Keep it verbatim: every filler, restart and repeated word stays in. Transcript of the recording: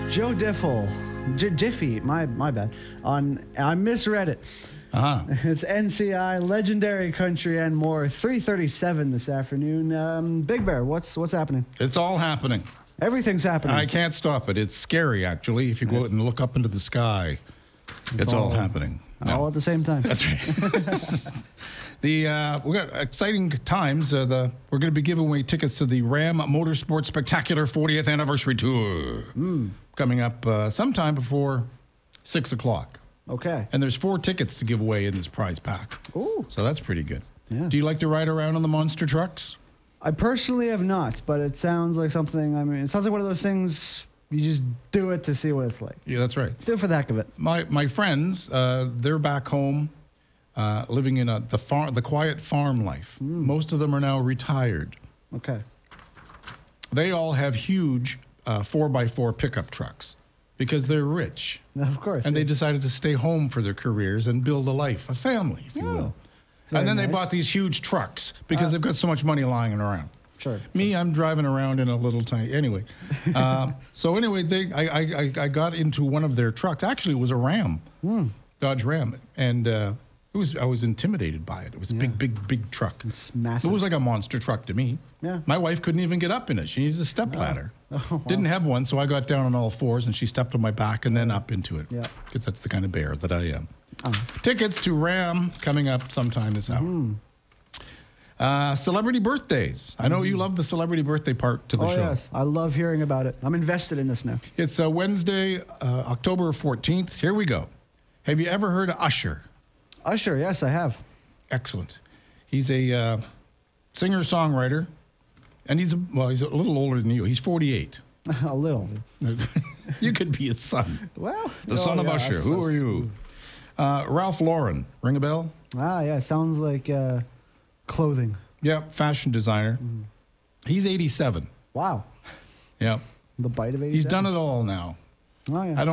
Joe Diffel, J- Jiffy, my my bad. On I misread it. Uh-huh. It's N C I, Legendary Country and More, three thirty-seven this afternoon. Um, Big Bear, what's what's happening? It's all happening. Everything's happening. I can't stop it. It's scary, actually. If you go out and look up into the sky, it's, it's all, all happening. All no. at the same time. That's right. the uh, we got exciting times. Uh, the we're going to be giving away tickets to the Ram Motorsports Spectacular fortieth Anniversary Tour mm. coming up uh, sometime before six o'clock. Okay. And there's four tickets to give away in this prize pack. Ooh. So that's pretty good. Yeah. Do you like to ride around on the monster trucks? I personally have not, but it sounds like something, I mean, it sounds like one of those things, you just do it to see what it's like. Yeah, that's right. Do it for the heck of it. My my friends, uh, they're back home uh, living in a, the, far, the quiet farm life. Mm. Most of them are now retired. Okay. They all have huge uh, four by four pickup trucks because they're rich. Of course. And yeah. they decided to stay home for their careers and build a life, a family, if you Yeah. will. Very and then nice. they bought these huge trucks because Uh, they've got so much money lying around. Sure. Me, I'm driving around in a little tiny. Anyway, uh, so anyway, they I, I I got into one of their trucks. Actually, it was a Ram, Mm. Dodge Ram, and uh, it was I was intimidated by it. It was a Yeah. big, big, big truck. It's massive. It was like a monster truck to me. Yeah. My wife couldn't even get up in it. She needed a step ladder. Oh, wow. Didn't have one, so I got down on all fours and she stepped on my back and then up into it. Yeah. Because that's the kind of bear that I am. Oh. Tickets to Ram coming up sometime this hour. Mm. Uh, celebrity birthdays. I know you love the celebrity birthday part to the Oh, show. yes. I love hearing about it. I'm invested in this now. It's uh, Wednesday, uh, October fourteenth. Here we go. Have you ever heard of Usher? Usher, yes, I have. Excellent. He's a uh, singer-songwriter, and he's a, well, he's a little older than you. He's forty-eight. A little. You could be his son. Well. The oh, son of yeah, Usher. that's- Who are that's- you? Uh, Ralph Lauren. Ring a bell? Ah, yeah. Sounds like uh, clothing. Yeah, fashion designer. Mm. He's eighty-seven. Wow. Yeah. The bite of eighty-seven. He's done it all now. Oh, yeah. I don't